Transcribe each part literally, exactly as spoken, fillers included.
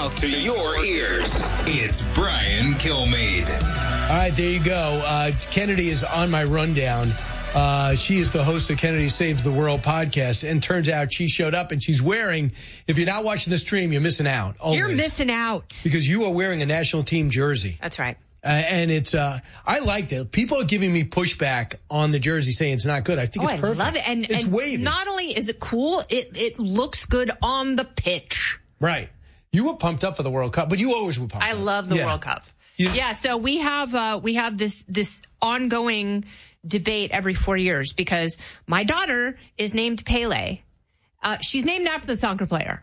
mouth to your ears. It's Brian Kilmeade. All right, there you go. Uh, Kennedy is on my rundown. Uh, she is the host of Kennedy Saves the World podcast, and turns out she showed up and she's wearing, if you're not watching the stream, you're missing out. Always. You're missing out. Because you are wearing a national team jersey. That's right. Uh, and it's, uh, I like that. People are giving me pushback on the jersey saying it's not good. I think oh, it's perfect. I love it. And, it's and wavy. Not only is it cool, it, it looks good on the pitch. Right. You were pumped up for the World Cup, but you always were pumped I up. love the yeah. World Cup. You, yeah. So we have, uh, we have this, this ongoing debate every four years because my daughter is named Pele. Uh, she's named after the soccer player.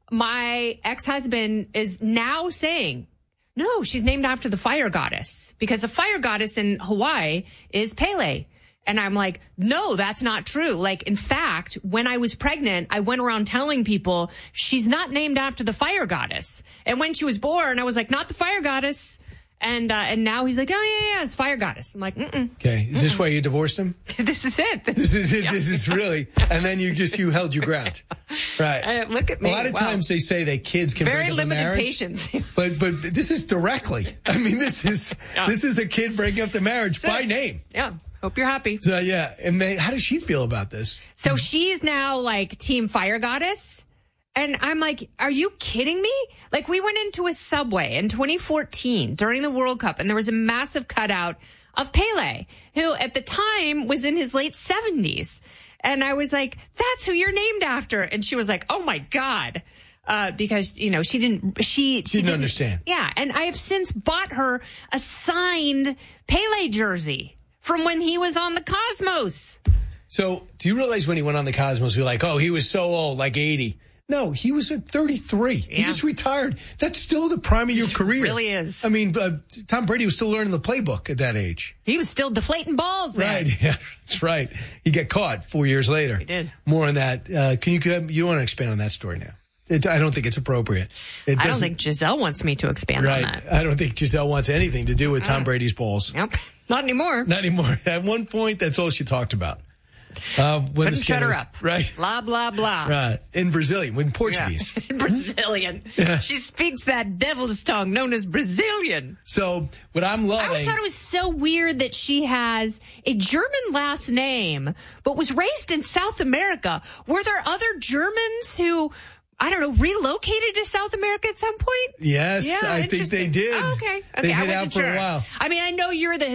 My ex-husband is now saying, no, she's named after the fire goddess because the fire goddess in Hawaii is Pele. And I'm like, no, that's not true. Like, in fact, when I was pregnant, I went around telling people she's not named after the fire goddess. And when she was born, I was like, not the fire goddess. And uh, and now he's like, oh, yeah, yeah, it's fire goddess. I'm like, mm-mm. Okay. Is this why you divorced him? This is it. This, this is it. Yeah. This is really. And then you just, you held your ground. Right. Uh, look at me. A lot of wow. times they say that kids can Very break up limited a marriage. patience. but but this is directly. I mean, this is yeah. this is a kid breaking up the marriage so, by name. Yeah. Hope you're happy. So, yeah. And they, how does she feel about this? So she's now like Team Fire Goddess. And I'm like, are you kidding me? Like, we went into a Subway in twenty fourteen during the World Cup, and there was a massive cutout of Pele, who at the time was in his late seventies. And I was like, that's who you're named after. And she was like, oh, my God. Uh, because, you know, she didn't, she, she, she didn't, didn't understand. Yeah. And I have since bought her a signed Pele jersey from when he was on the Cosmos. So do you realize when he went on the Cosmos, we were like, oh, he was so old, like eighty. No, he was at thirty-three. Yeah. He just retired. That's still the prime of your career. It really is. I mean, uh, Tom Brady was still learning the playbook at that age. He was still deflating balls then. Right, yeah, that's right. He got caught four years later. He did. More on that. Uh, can you, you don't want to expand on that story now? It, I don't think it's appropriate. It I don't think Giselle wants me to expand right. on that. I don't think Giselle wants anything to do with Tom uh, Brady's balls. Nope. Not anymore. Not anymore. At one point, that's all she talked about. Uh, when Couldn't shut her up. Right. Blah, blah, blah. Right. In Brazilian, in Portuguese. Yeah. In Brazilian. Yeah. She speaks that devil's tongue known as Brazilian. So what I'm loving. I always thought it was so weird that she has a German last name, but was raised in South America. Were there other Germans who, I don't know, relocated to South America at some point? Yes, yeah, I think they did. Oh, okay. Okay. They've I been wasn't out for sure. a while. I mean, I know you're the